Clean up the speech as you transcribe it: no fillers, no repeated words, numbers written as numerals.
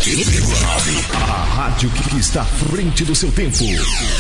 97,9. A rádio que está à frente do seu tempo.